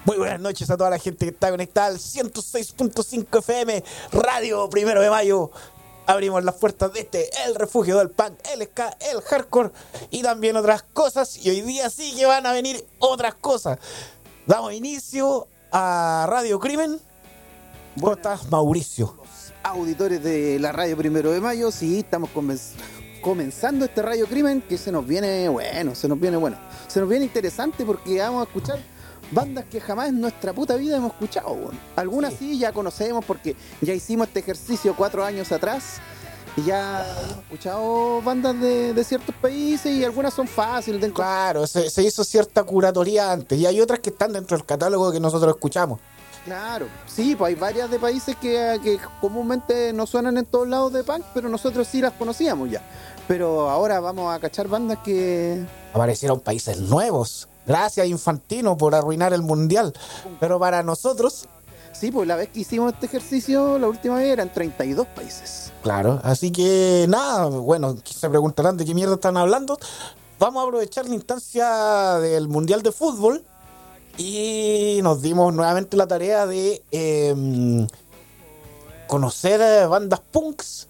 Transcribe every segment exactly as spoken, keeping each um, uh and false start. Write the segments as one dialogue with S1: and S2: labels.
S1: Muy buenas noches a toda la gente que está conectada al ciento seis punto cinco F M, Radio Primero de Mayo. Abrimos las puertas de este, el refugio del punk, el ska, el hardcore y también otras cosas. Y hoy día sí que van a venir otras cosas. Damos inicio a Radio Crimen. ¿Cómo estás, Mauricio?
S2: Los auditores de la Radio Primero de Mayo, sí, estamos comenz- comenzando este Radio Crimen que se nos viene bueno, se nos viene bueno. Se nos viene interesante porque vamos a escuchar bandas que jamás en nuestra puta vida hemos escuchado. Bueno. Algunas sí. sí ya conocemos porque ya hicimos este ejercicio cuatro años atrás y ya hemos escuchado bandas de, de ciertos países y algunas son fáciles de encontrar.
S1: Claro, se, se hizo cierta curatoría antes y hay otras que están dentro del catálogo que nosotros escuchamos.
S2: Claro, sí, pues hay varias de países que, que comúnmente no suenan en todos lados de punk, pero nosotros sí las conocíamos ya. Pero ahora vamos a cachar bandas que...
S1: Aparecieron países nuevos. Gracias, Infantino, por arruinar el mundial. Pero para nosotros...
S2: Sí, pues la vez que hicimos este ejercicio, la última vez eran treinta y dos países.
S1: Claro, así que nada, bueno, se preguntarán de qué mierda están hablando. Vamos a aprovechar la instancia del mundial de fútbol y nos dimos nuevamente la tarea de eh, conocer bandas punks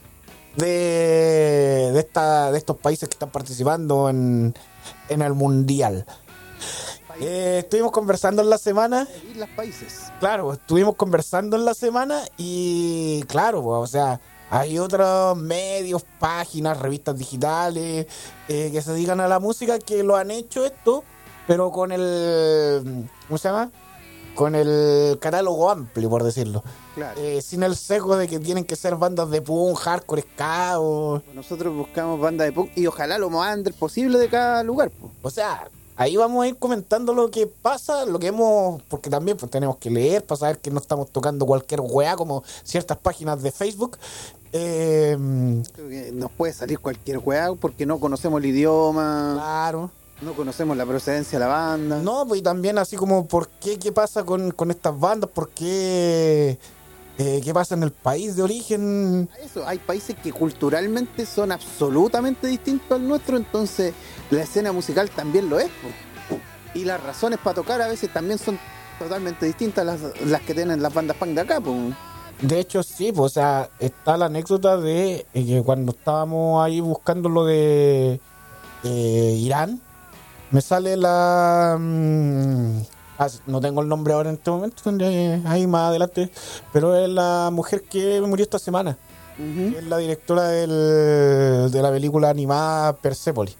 S1: de, de, esta, de estos países que están participando en, en el mundial. Eh, estuvimos conversando en la semana.
S2: Las países.
S1: Claro, estuvimos conversando en la semana y claro, pues, o sea, hay otros medios, páginas, revistas digitales eh, que se dedican a la música que lo han hecho esto, pero con el, ¿cómo se llama? Con el catálogo amplio, por decirlo.
S2: Claro.
S1: Eh, sin el sesgo de que tienen que ser bandas de punk, hardcore, ska o...
S2: Nosotros buscamos bandas de punk y ojalá lo más under posible de cada lugar. Po.
S1: O sea, ahí vamos a ir comentando lo que pasa, lo que hemos... Porque también pues, tenemos que leer para saber que no estamos tocando cualquier weá como ciertas páginas de Facebook. Eh,
S2: Creo que nos puede salir cualquier weá porque no conocemos el idioma.
S1: Claro.
S2: No conocemos la procedencia de la banda.
S1: No, pues y también así como por qué, qué pasa con, con estas bandas, por qué, eh, qué pasa en el país de origen.
S2: Eso, hay países que culturalmente son absolutamente distintos al nuestro, entonces la escena musical también lo es. Po. Y las razones para tocar a veces también son totalmente distintas a las, las que tienen las bandas punk de acá. Po.
S1: De hecho, sí, pues, o sea, está la anécdota de eh, que cuando estábamos ahí buscando lo de eh, Irán, me sale la... Mmm, ah, no tengo el nombre ahora en este momento, ahí más adelante, pero es la mujer que murió esta semana. Uh-huh. Es la directora del, de la película animada Persepolis.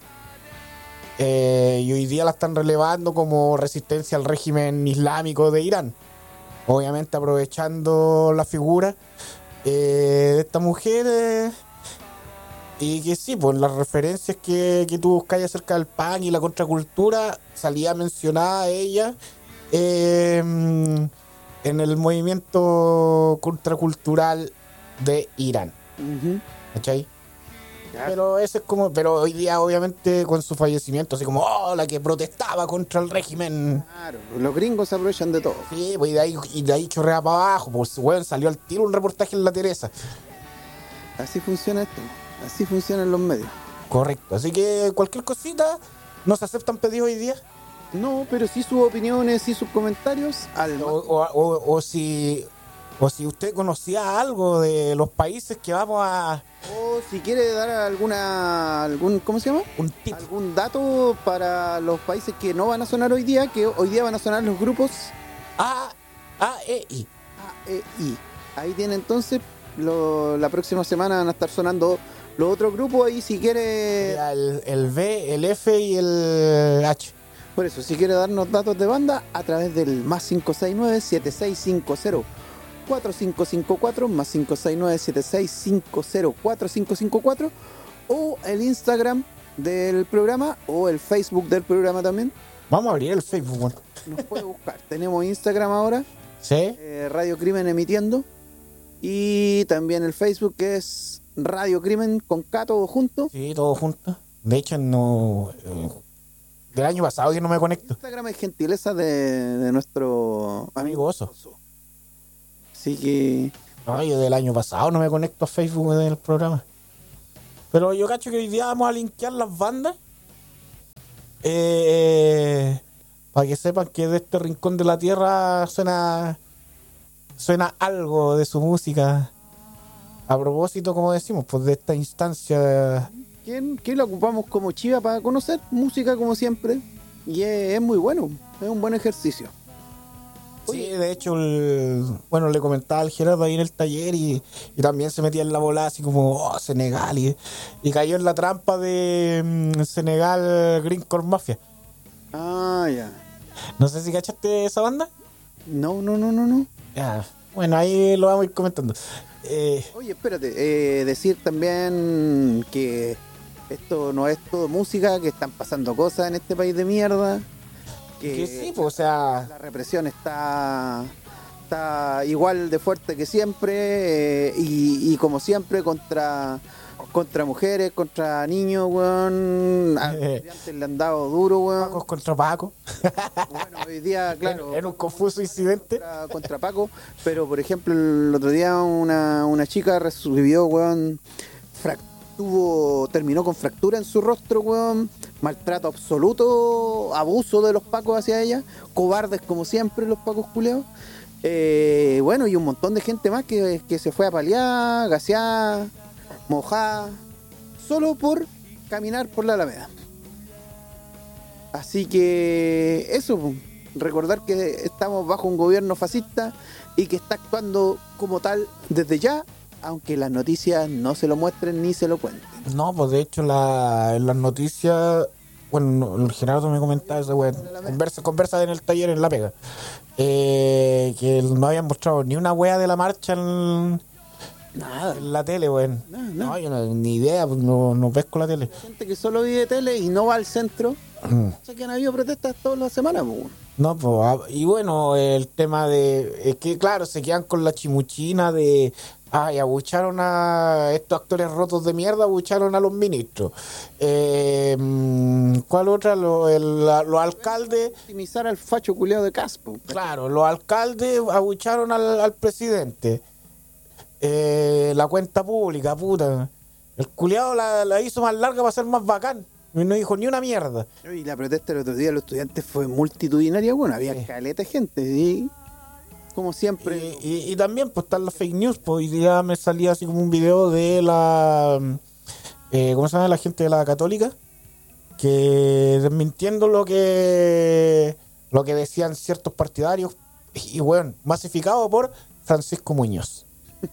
S1: Eh, y hoy día la están relevando como resistencia al régimen islámico de Irán. Obviamente aprovechando la figura eh, de esta mujer... Eh, Y que sí, pues las referencias que, que tú buscáis acerca del punk y la contracultura, salía mencionada ella eh, en el movimiento contracultural de Irán.
S2: Uh-huh.
S1: ¿Cachai? Ya. Pero ese es como, pero hoy día obviamente con su fallecimiento, así como, oh, la que protestaba contra el régimen.
S2: Claro, los gringos se aprovechan de todo.
S1: Sí, pues y de ahí, y de ahí chorrea para abajo, pues bueno, salió al tiro un reportaje en La Teresa.
S2: Así funciona esto. Así funcionan los medios.
S1: Correcto, así que cualquier cosita, ¿no se aceptan pedidos hoy día?
S2: No, pero sí sus opiniones y sus comentarios al...
S1: O, o, o, o si o si usted conocía algo de los países que vamos a...
S2: O si quiere dar alguna... algún ¿cómo se llama?
S1: Un tip.
S2: Algún dato para los países que no van a sonar hoy día, que hoy día van a sonar los grupos
S1: A, A, E, I.
S2: A, E, I. Ahí tiene entonces, lo, la próxima semana van a estar sonando... Los otros grupos ahí si quiere...
S1: El, el B, el F y el H.
S2: Por eso, si quiere darnos datos de banda a través del más cinco seis nueve, siete seis cinco cero, cuatro cinco cinco cuatro, más cinco seis nueve, siete seis cinco cero, cuatro cinco cinco cuatro, o el Instagram del programa o el Facebook del programa también.
S1: Vamos a abrir el Facebook. Bueno.
S2: Nos puede buscar. Tenemos Instagram ahora.
S1: Sí.
S2: Eh, Radio Crimen emitiendo. Y también el Facebook que es... Radio Crimen con K, todo junto.
S1: Sí, todo junto. De hecho, no. Eh, del año pasado que no me conecto.
S2: Instagram es gentileza de, de nuestro
S1: amigo Oso.
S2: Así que.
S1: No, yo del año pasado no me conecto a Facebook del programa. Pero yo cacho que hoy día vamos a linkear las bandas. Eh, Para que sepan que de este rincón de la tierra suena, suena algo de su música. A propósito, como decimos, pues de esta instancia.
S2: ¿Quién, quién lo ocupamos como chiva para conocer música como siempre? Y es, es muy bueno, es un buen ejercicio.
S1: Sí, de hecho, el, bueno, le comentaba al Gerardo ahí en el taller y, y también se metía en la bola así como, oh, Senegal, y, y cayó en la trampa de mm, Senegal Green Corn Mafia.
S2: Ah, ya.
S1: No sé si cachaste esa banda.
S2: No, no, no, no, no.
S1: Ya, bueno, ahí lo vamos a ir comentando. Eh,
S2: Oye, espérate, eh, decir también que esto no es todo música, que están pasando cosas en este país de mierda. Que,
S1: que sí, pues, o sea,
S2: la represión está, está igual de fuerte que siempre eh, y, y como siempre contra, contra mujeres, contra niños, weón. A los estudiantes le han dado duro, weón.
S1: Pacos contra Paco.
S2: Bueno, hoy día, claro.
S1: En, en un confuso incidente.
S2: Contra, contra Paco, pero por ejemplo, el otro día una, una chica recibió, weón, frac- tuvo, terminó con fractura en su rostro, weón, maltrato absoluto, abuso de los pacos hacia ella, cobardes como siempre los pacos culeos. Eh, bueno, y un montón de gente más que, que se fue a paliar, gasear, mojar, solo por caminar por la Alameda. Así que eso, pues, recordar que estamos bajo un gobierno fascista y que está actuando como tal desde ya, aunque las noticias no se lo muestren ni se lo cuenten.
S1: No, pues de hecho la, en las noticias, bueno, el Gerardo me comentaba eso, weón, conversa, conversa en el taller en La Pega, eh, que no habían mostrado ni una wea de la marcha en,
S2: Nada.
S1: en la tele, weón.
S2: No, no.
S1: No, yo no, ni idea, pues no, no pesco la tele.
S2: Gente que solo vive tele y no va al centro. O sea que han habido protestas todas las semanas, pues.
S1: No, pues, ah, y bueno, el tema de, es que claro, se quedan con la chimuchina de, ay, abucharon a estos actores rotos de mierda, abucharon a los ministros. Eh, ¿Cuál otra? Lo- el- la- los alcaldes,
S2: Optimizar al facho culeado de Caspo.
S1: claro, los alcaldes abucharon al, al presidente. Eh, la cuenta pública, puta. El culiado la, la hizo más larga para ser más bacán. Y no dijo ni una mierda.
S2: Y la protesta el otro día de los estudiantes fue multitudinaria, bueno, había
S1: Sí.
S2: caleta de gente, y como siempre.
S1: Y, y- y también pues están las fake news, pues hoy día me salía así como un video de la eh, ¿cómo se llama? La gente de la Católica, que desmintiendo lo que lo que decían ciertos partidarios, y bueno, masificado por Francisco Muñoz.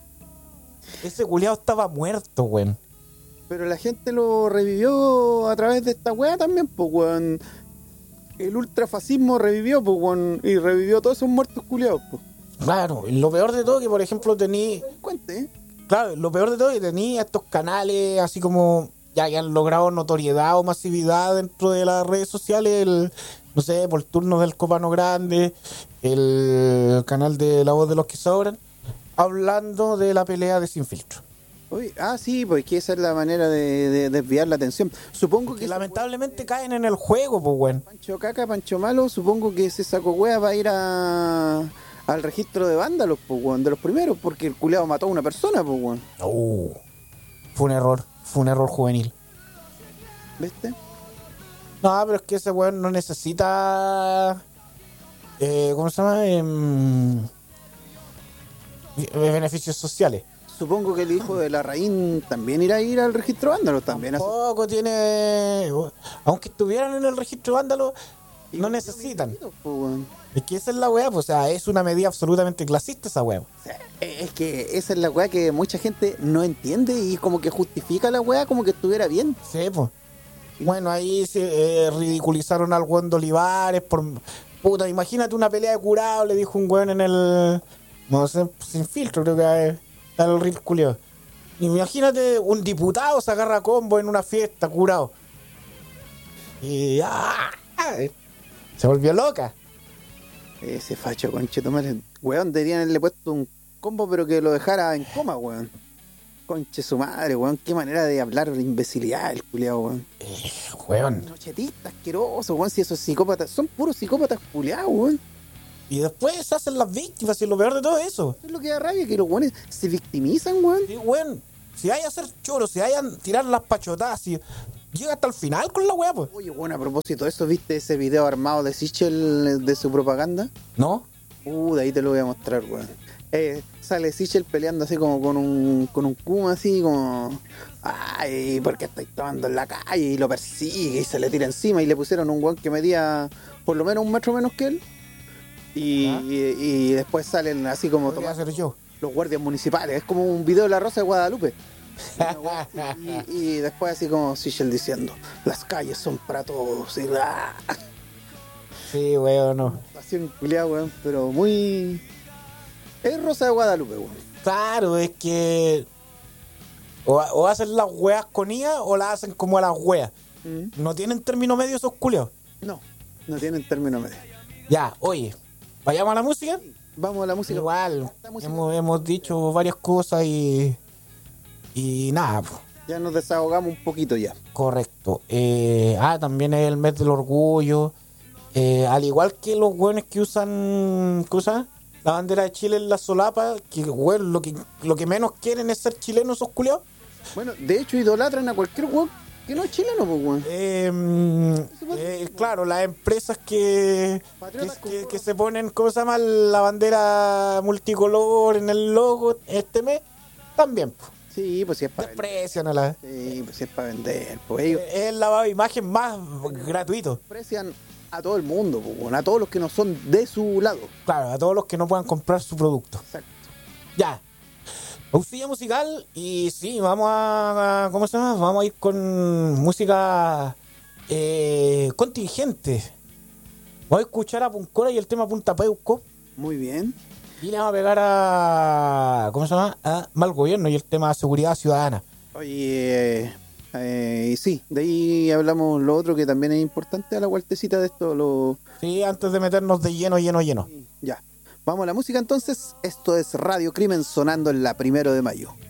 S1: Ese culiado estaba muerto, weón.
S2: Pero la gente lo revivió a través de esta weá también, pues, weón. El ultrafascismo revivió, pues, weón. Y revivió todos esos muertos culiados, pues.
S1: Claro, y lo peor de todo que por ejemplo tení,
S2: Cuente, ¿eh?
S1: claro, lo peor de todo es que tenía estos canales así como ya que han logrado notoriedad o masividad dentro de las redes sociales, el, no sé, por el turno del Copano Grande, el canal de La Voz de los que Sobran, hablando de la pelea de Sin Filtro.
S2: Oye, ah, sí, pues que esa es la manera de, de desviar la atención. Supongo que
S1: Que
S2: ese
S1: lamentablemente caen en el juego, pues, weón.
S2: Pancho Caca, Pancho Malo, supongo que se sacó wea para ir a, al registro de vándalos, pues, weón, de los primeros, porque el culeado mató a una persona, pues, weón.
S1: Uh, fue un error, fue un error juvenil.
S2: ¿Viste?
S1: No, pero es que ese weón no necesita. Eh, ¿Cómo se llama? Em, beneficios sociales.
S2: Supongo que el hijo de la Raín también irá a ir al registro de vándalos, también. hace-
S1: Tampoco tiene. Aunque estuvieran en el registro vándalo, no necesitan.
S2: Pues, weón.
S1: Es que esa es la weá, pues, o sea, es una medida absolutamente clasista esa weá.
S2: O sea, es que esa es la weá que mucha gente no entiende y como que justifica la weá como que estuviera bien.
S1: Sí, pues. Bueno, ahí se eh, ridiculizaron al weón de Olivares por. Puta, imagínate una pelea de curado, le dijo un weón en el. No sé, Sin Filtro, creo que es. El Ril Culio. Imagínate un diputado se agarra a combo en una fiesta, curado. Y. ¡ah! Se volvió loca.
S2: Ese facho, conche, tomar. Weón, deberían haberle puesto un combo, pero que lo dejara en coma, weón. Conche su madre, weón. Qué manera de hablar de imbecilidad el culiao, weón.
S1: Eh, weón.
S2: Nochetista, asqueroso, weón. Si esos psicópatas son puros psicópatas culiados, weón.
S1: Y después se hacen las víctimas, y lo peor de todo eso.
S2: Es lo que da rabia, que los weones se victimizan, weón.
S1: Sí, weón. Si hay a hacer choros, si hay a tirar las pachotadas, si llega hasta el final con la weá, pues.
S2: Oye, bueno, a propósito de eso, ¿viste ese video armado de Sichel de su propaganda?
S1: ¿No?
S2: Uh, de ahí te lo voy a mostrar, weón. Eh, sale Sichel peleando así como con un con un Kuma, así como... Ay, ¿por qué estáis tomando en la calle? Y lo persigue y se le tira encima y le pusieron un weón que medía por lo menos un metro menos que él. Y,
S1: ¿Ah?
S2: y, y después salen así como
S1: Podría
S2: tomando
S1: ser yo.
S2: los guardias municipales. Es como un video de la Rosa de Guadalupe. Y, y después así como Sichel diciendo, las calles son para todos. Y ¡ah!
S1: Sí, weón, no.
S2: Así un culiao, weón, pero muy... Es Rosa de Guadalupe, weón.
S1: Claro, es que... O, o hacen las weas con I A o las hacen como a las weas.
S2: ¿Mm?
S1: No tienen término medio esos culiados.
S2: No, no tienen término medio.
S1: Ya, oye, vayamos a la música.
S2: Vamos a la música.
S1: Igual,
S2: Esta música.
S1: hemos, hemos dicho varias cosas y... Y nada, pues.
S2: Ya nos desahogamos un poquito ya.
S1: Correcto. Eh, ah, también es el mes del orgullo. Eh, al igual que los güeyes que usan, ¿qué usan? La bandera de Chile en la solapa, que güey, lo que lo que menos quieren es ser chilenos esos culiados.
S2: Bueno, de hecho idolatran a cualquier weón que no es chileno, pues, weón.
S1: Eh, mm, eh, claro, las empresas que, que,
S2: Patriotas
S1: que-
S2: con-
S1: que se ponen, ¿cómo se llama? La bandera multicolor en el logo este mes, también pues,
S2: Sí, pues si es para vender.
S1: desprecian a la...
S2: Sí, pues si es para vender. Pues ellos
S1: Es el lavado de imagen más gratuito.
S2: aprecian a todo el mundo, pues, weón, a todos los que no son de su lado.
S1: Claro, a todos los que no puedan comprar su producto.
S2: Exacto.
S1: Ya. Pausilla musical y sí, vamos a... ¿Cómo se llama? Vamos a ir con música eh, contingente. Vamos a escuchar a Puncora y el tema Punta Peuco.
S2: Muy bien.
S1: Y le vamos a pegar a... ¿Cómo se llama? A Mal Gobierno y el tema Seguridad Ciudadana.
S2: Oye, eh, eh, y sí, de ahí hablamos lo otro que también es importante a la vueltecita de esto, lo...
S1: Sí, antes de meternos de lleno, lleno, lleno.
S2: Ya. Vamos a la música entonces. Esto es Radio Crimen sonando en la primero de mayo.